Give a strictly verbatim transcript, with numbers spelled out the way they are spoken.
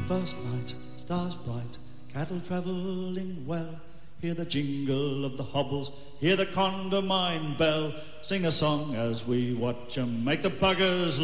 First night, stars bright, cattle travelling well. Hear the jingle of the hobbles, hear the Condamine bell. Sing a song as we watch 'em make the buggers